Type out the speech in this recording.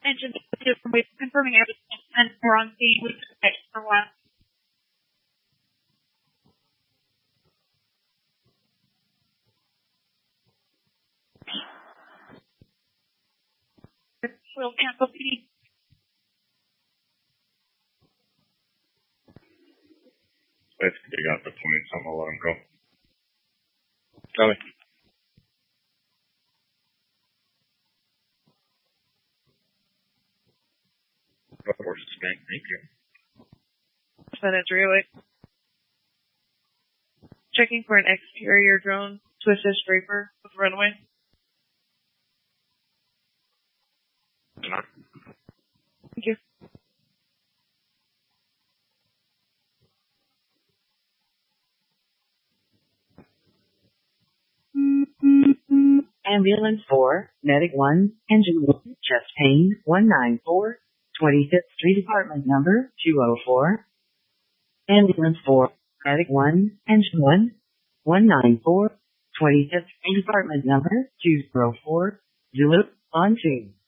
Engine 2 confirming everything, and we're on scene. We took a picture for a while. We'll cancel PD. Let's dig out the points. I'm gonna let him go. Tell me. Horses spank. Thank you. Lieutenant Drewick. Checking for an exterior drone to assist Draper with runway. Thank you. Ambulance 4, Medic 1, Engine 1, Chest Pain, 194, 25th Street, Department number 204. Ambulance 4, Medic 1, Engine 1, 194, 25th Street, Department number 204. Zulu, on scene.